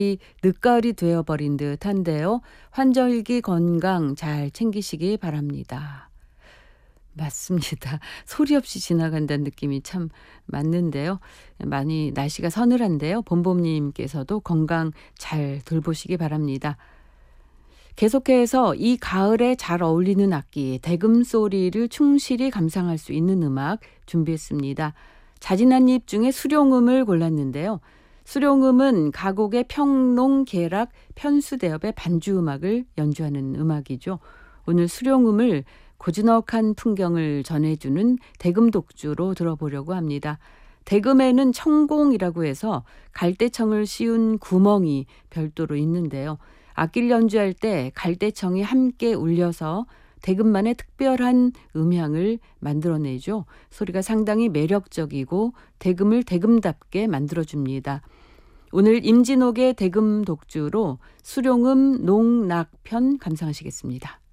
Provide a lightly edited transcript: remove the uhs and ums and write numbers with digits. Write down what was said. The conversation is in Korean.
늦가을이 되어버린 듯한데요. 환절기 건강 잘 챙기시기 바랍니다. 맞습니다. 소리 없이 지나간다는 느낌이 참 맞는데요. 많이 날씨가 서늘한데요. 봄봄님께서도 건강 잘 돌보시기 바랍니다. 계속해서 이 가을에 잘 어울리는 악기 대금 소리를 충실히 감상할 수 있는 음악 준비했습니다. 자진한입 중에 수룡음을 골랐는데요. 수룡음은 가곡의 평농, 계락, 편수대엽의 반주 음악을 연주하는 음악이죠. 오늘 수룡음을 고즈넉한 풍경을 전해주는 대금 독주로 들어보려고 합니다. 대금에는 청공이라고 해서 갈대청을 씌운 구멍이 별도로 있는데요. 악기를 연주할 때 갈대청이 함께 울려서 대금만의 특별한 음향을 만들어내죠. 소리가 상당히 매력적이고 대금을 대금답게 만들어줍니다. 오늘 임진옥의 대금 독주로 수룡음 농락편 감상하시겠습니다.